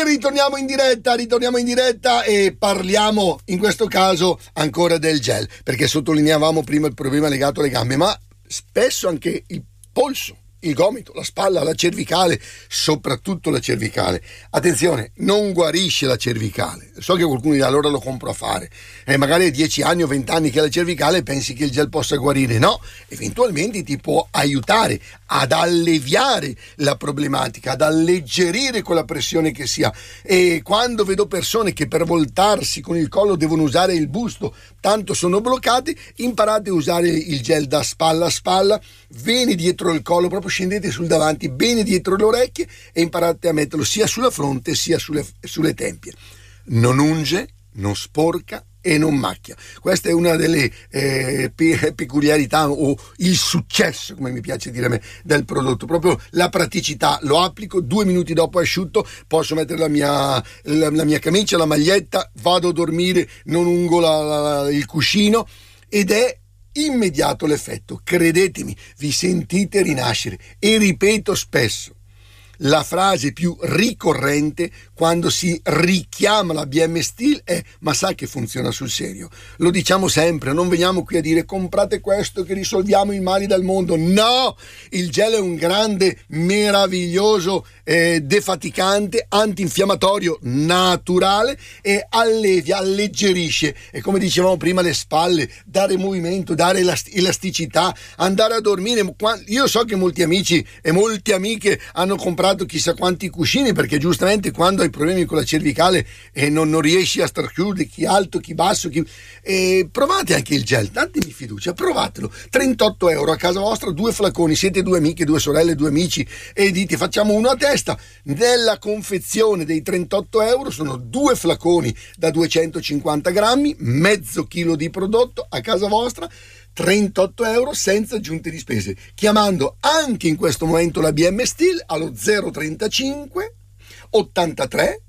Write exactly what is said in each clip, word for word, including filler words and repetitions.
E ritorniamo in diretta, ritorniamo in diretta e parliamo in questo caso ancora del gel, perché sottolineavamo prima il problema legato alle gambe, ma spesso anche il polso, il gomito, la spalla, la cervicale, soprattutto la cervicale. Attenzione, non guarisce la cervicale. So che qualcuno dirà allora lo compro a fare. Eh, magari è dieci anni o venti anni che ha la cervicale e pensi che il gel possa guarire. No, eventualmente ti può aiutare ad alleviare la problematica, ad alleggerire quella pressione che si ha. E quando vedo persone che per voltarsi con il collo devono usare il busto, tanto sono bloccati, imparate a usare il gel da spalla a spalla, veni dietro il collo, proprio scendete sul davanti, bene dietro le orecchie e imparate a metterlo sia sulla fronte sia sulle, sulle tempie. Non unge, non sporca e non macchia. Questa è una delle eh, pe- peculiarità o il successo, come mi piace dire a me, del prodotto, proprio la praticità. Lo applico, due minuti dopo è asciutto, posso mettere la mia, la, la mia camicia, la maglietta, vado a dormire, non ungo la, la, il cuscino ed è immediato l'effetto. Credetemi, vi sentite rinascere. E ripeto spesso, la frase più ricorrente quando si richiama la B M Steel è: ma sa che funziona sul serio? Lo diciamo sempre, non veniamo qui a dire comprate questo che risolviamo i mali del mondo. No, il gel è un grande, meraviglioso, eh, defaticante, antinfiammatorio naturale e allevia, alleggerisce, e come dicevamo prima, le spalle, dare movimento, dare elast- elasticità, andare a dormire. Io so che molti amici e molte amiche hanno comprato chissà quanti cuscini, perché giustamente quando hai problemi con la cervicale e non, non riesci a star chiude, chi alto, chi basso, chi... E provate anche il gel, datemi fiducia, provatelo. Trentotto euro a casa vostra, due flaconi, siete due amiche, due sorelle, due amici e dite facciamo uno a testa. Nella confezione dei trentotto euro sono due flaconi da duecentocinquanta grammi, mezzo chilo di prodotto a casa vostra, trentotto euro senza aggiunte di spese, chiamando anche in questo momento la B M Steel allo zero trentacinque ottantatré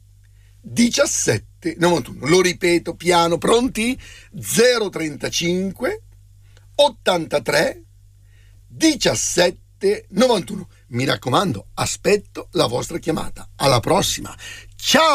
diciassette novantuno. Lo ripeto piano, pronti? zero trentacinque ottantatré diciassette novantuno. Mi raccomando, aspetto la vostra chiamata. Alla prossima, ciao!